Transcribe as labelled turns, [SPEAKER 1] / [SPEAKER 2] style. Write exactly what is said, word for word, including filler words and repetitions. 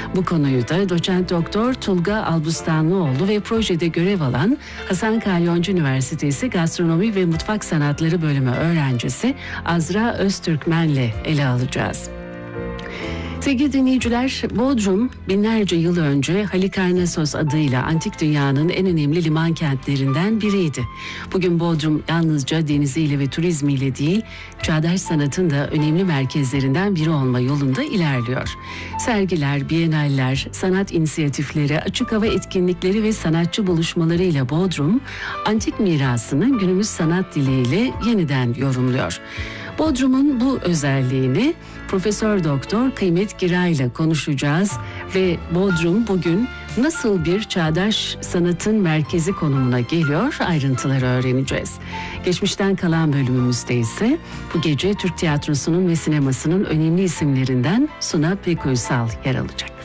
[SPEAKER 1] Bu konuyu da doçent doktor Tulga Albustanlıoğlu ve projede görev alan Hasan Kalyoncu Üniversitesi Gastronomi ve Mutfak Sanatları Bölümü öğrencisi Azra Öztürkmen'le ele alacağız. Sevgili dinleyiciler, Bodrum binlerce yıl önce Halikarnassos adıyla antik dünyanın en önemli liman kentlerinden biriydi. Bugün Bodrum yalnızca deniziyle ve turizmiyle değil, çağdaş sanatın da önemli merkezlerinden biri olma yolunda ilerliyor. Sergiler, biyenaller, sanat inisiyatifleri, açık hava etkinlikleri ve sanatçı buluşmalarıyla Bodrum, antik mirasını günümüz sanat diliyle yeniden yorumluyor. Bodrum'un bu özelliğini Profesör Doktor Kıymet Giray ile konuşacağız ve Bodrum bugün nasıl bir çağdaş sanatın merkezi konumuna geliyor, ayrıntıları öğreneceğiz. Geçmişten kalan bölümümüzde ise bu gece Türk tiyatrosunun ve sinemasının önemli isimlerinden Suna Pekuysal yer alacak.